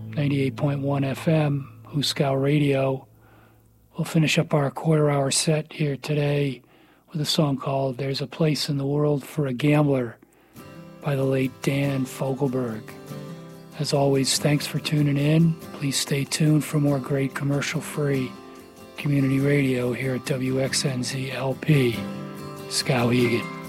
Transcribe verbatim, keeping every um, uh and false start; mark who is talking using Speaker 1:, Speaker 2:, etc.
Speaker 1: ninety-eight point one F M, Huskow Radio. We'll finish up our quarter-hour set here today with a song called There's a Place in the World for a Gambler by the late Dan Fogelberg. As always, thanks for tuning in. Please stay tuned for more great commercial-free community radio here at W X N Z L P, Skowhegan.